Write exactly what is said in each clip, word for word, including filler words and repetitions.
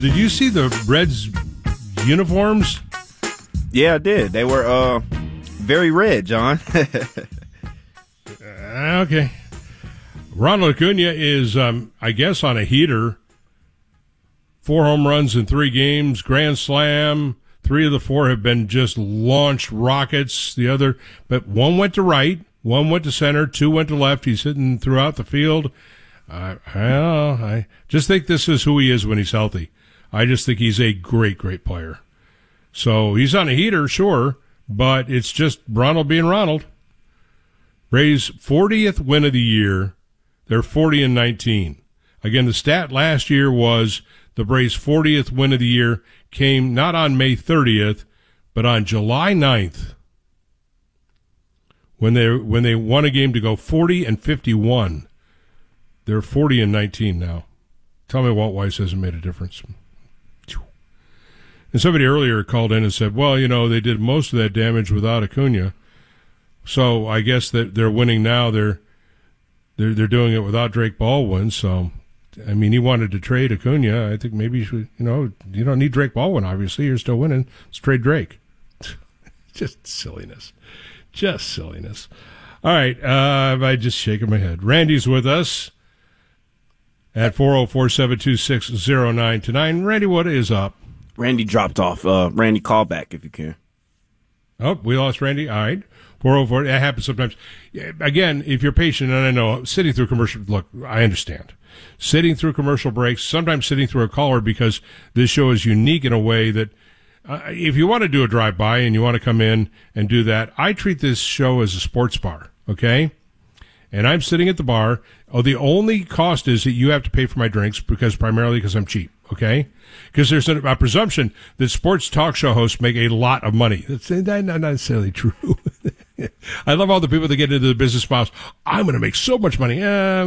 Did you see the Reds uniforms? Yeah, I did. They were uh, very red, John. uh, okay. Ronald Acuna is, um, I guess, on a heater. Four home runs in three games, grand slam. Three of the four have been just launched rockets. The other, but one went to right, one went to center, two went to left. He's hitting throughout the field. Uh, I don't know. I just think this is who he is when he's healthy. I just think he's a great, great player. So he's on a heater, sure, but it's just Ronald being Ronald. Rays' fortieth win of the year. They're forty and nineteen. Again, the stat last year was the Braves' fortieth win of the year came not on May thirtieth, but on July ninth, when they when they won a game to go forty and fifty-one. They're forty and nineteen now. Tell me Walt Weiss hasn't made a difference. And somebody earlier called in and said, well, you know, they did most of that damage without Acuna. So I guess that they're winning now. They're they're they're doing it without Drake Baldwin. So, I mean, he wanted to trade Acuna. I think maybe you should, you know, you don't need Drake Baldwin, obviously. You're still winning. Let's trade Drake. Just silliness. Just silliness. All right. Uh, I just shaking my head. Randy's with us at four oh four, seven two six, oh nine two nine. Randy, what is up? Randy dropped off. Uh, Randy, call back if you can. Oh, we lost Randy. All right. four oh four. That happens sometimes. Again, if you're patient, and I know sitting through commercial, look, I understand. Sitting through commercial breaks, sometimes sitting through a caller because this show is unique in a way that uh, if you want to do a drive-by and you want to come in and do that, I treat this show as a sports bar, okay? And I'm sitting at the bar. Oh, the only cost is that you have to pay for my drinks because primarily because I'm cheap, okay? Because there's a, a presumption that sports talk show hosts make a lot of money. That's not necessarily true. I love all the people that get into the business spouse. I'm going to make so much money.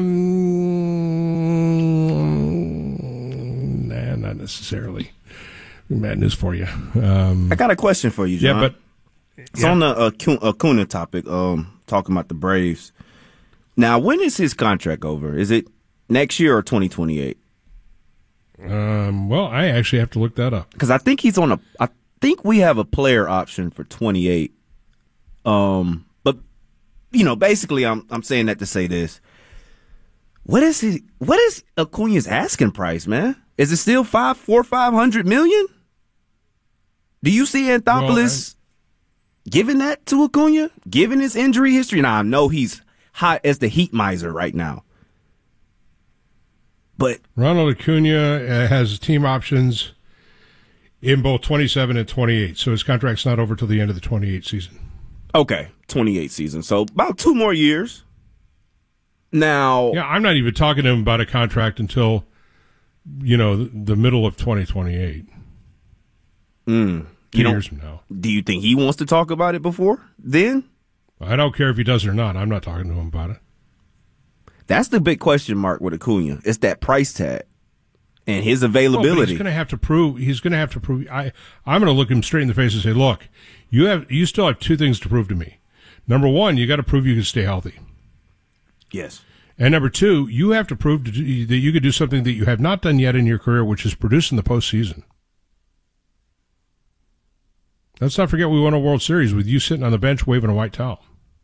Um, nah, not necessarily. Bad news for you. Um, I got a question for you, John. Yeah, but it's yeah. on the Acuna topic. Um, talking about the Braves. Now, when is his contract over? Is it next year or twenty twenty-eight? Um, well, I actually have to look that up because I think he's on a. I think we have a player option for twenty-eight. Um, but you know, basically, I'm I'm saying that to say this. What is he? What is Acuna's asking price, man? Is it still five, four, five hundred million? Do you see Anthopoulos well, giving that to Acuna, given his injury history? Now I know he's hot as the heat miser right now. But Ronald Acuna uh, has team options in both twenty-seven and twenty-eight, so his contract's not over till the end of the twenty-eight season. Okay, twenty-eight season, so about two more years. Now, yeah, I'm not even talking to him about a contract until, you know, the, the middle of twenty twenty-eight. Mm, two years from now. Do you think he wants to talk about it before then? I don't care if he does or not. I'm not talking to him about it. That's the big question mark with Acuna. It's that price tag and his availability. Well, he's going to have to prove. He's going to have to prove. I. I'm going to look him straight in the face and say, "Look, you have. You still have two things to prove to me. Number one, you got to prove you can stay healthy. Yes. And number two, you have to prove to do, that you could do something that you have not done yet in your career, which is produce in the postseason. Let's not forget we won a World Series with you sitting on the bench waving a white towel.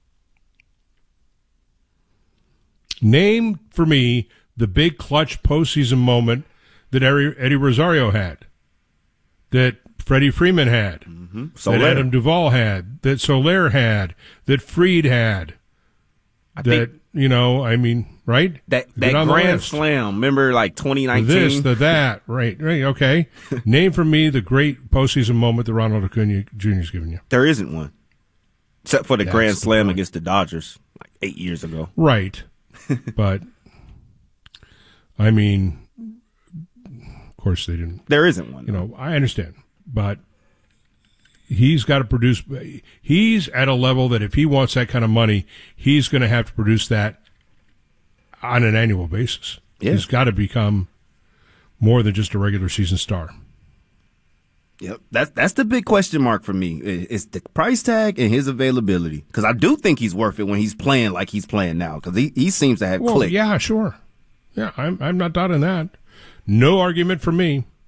Name for me the big clutch postseason moment that Eddie Rosario had, that Freddie Freeman had, mm-hmm. that Adam Duvall had, that Soler had, that Fried had, I that, think you know, I mean, right? That that grand slam, remember, like twenty nineteen? The this, the that, right, right, okay. Name for me the great postseason moment that Ronald Acuna Junior has given you. There isn't one, except for the That's grand slam the against the Dodgers, like eight years ago. Right. But, I mean, of course they didn't. There isn't one. You know, I understand. But he's got to produce. He's at a level that if he wants that kind of money, he's going to have to produce that on an annual basis. Yeah. He's got to become more than just a regular season star. Yep, that's that's the big question mark for me. It's the price tag and his availability. Because I do think he's worth it when he's playing like he's playing now. Because he, he seems to have well, clicked. Yeah, sure. Yeah, I'm I'm not doubting that. No argument for me.